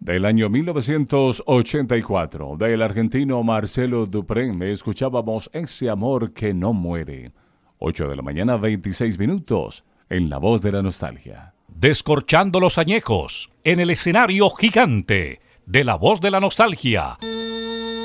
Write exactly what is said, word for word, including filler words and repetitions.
Del año mil novecientos ochenta y cuatro, del argentino Marcelo Duprén, escuchábamos Ese amor que no muere. ocho de la mañana, veintiséis minutos, en La Voz de la Nostalgia. Descorchando los añejos, en el escenario gigante de La Voz de la Nostalgia.